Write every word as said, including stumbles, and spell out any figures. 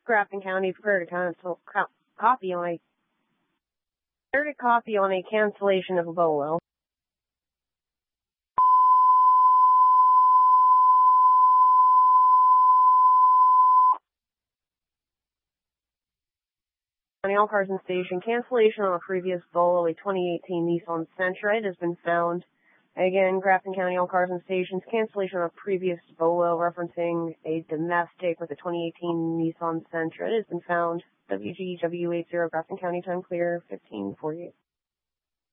Grafton County prepared to cancel co- copy on a prepared to copy on a cancellation of a bolo. County All Cars and Station cancellation on a previous bolo, a twenty eighteen Nissan Sentra. It has been found. Again, Grafton County All Cars and Stations cancellation on a previous bolo referencing a domestic with a twenty eighteen Nissan Sentra. It has been found. W G W eighty Grafton County, time clear, fifteen forty-eight.